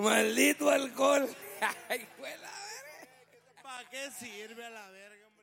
Maldito alcohol. Ay, güey, la verga. ¿Para qué sirve a la verga?